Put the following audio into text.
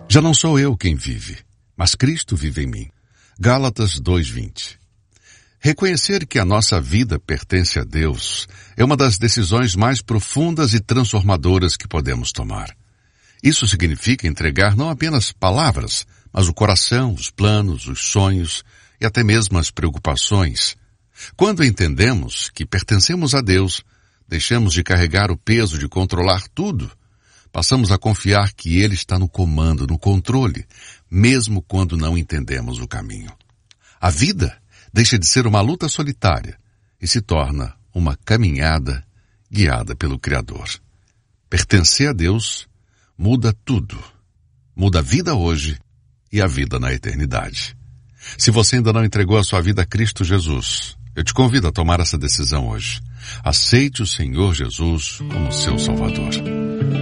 Já não sou eu quem vive, mas Cristo vive em mim. Gálatas 2:20. Reconhecer que a nossa vida pertence a Deus é uma das decisões mais profundas e transformadoras que podemos tomar. Isso significa entregar não apenas palavras, mas o coração, os planos, os sonhos e até mesmo as preocupações. Quando entendemos que pertencemos a Deus, deixamos de carregar o peso de controlar tudo. Passamos a confiar que Ele está no comando, no controle, mesmo quando não entendemos o caminho. A vida deixa de ser uma luta solitária e se torna uma caminhada guiada pelo Criador. Pertencer a Deus muda tudo. Muda a vida hoje e a vida na eternidade. Se você ainda não entregou a sua vida a Cristo Jesus, eu te convido a tomar essa decisão hoje. Aceite o Senhor Jesus como seu Salvador.